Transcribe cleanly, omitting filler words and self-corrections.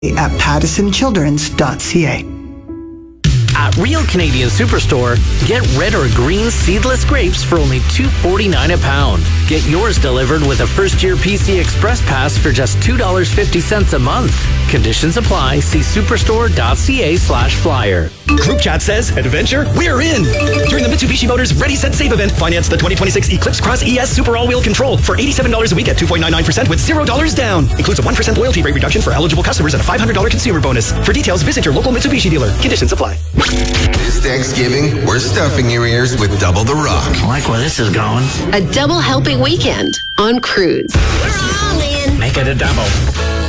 at pattesonchildrens.ca. At Real Canadian Superstore, get red or green seedless grapes for only $2.49 a pound. Get yours delivered with a first-year PC Express Pass for just $2.50 a month. Conditions apply. See superstore.ca/flyer. Group chat says, adventure, we're in! During the Mitsubishi Motors Ready Set Save event, finance the 2026 Eclipse Cross ES Super All-Wheel Control for $87 a week at 2.99% with $0 down. Includes a 1% loyalty rate reduction for eligible customers and a $500 consumer bonus. For details, visit your local Mitsubishi dealer. Conditions apply. This Thanksgiving, we're stuffing your ears with Double the Rock. I like where this is going. A double helping weekend on Cruise. We're all in. Make it a double.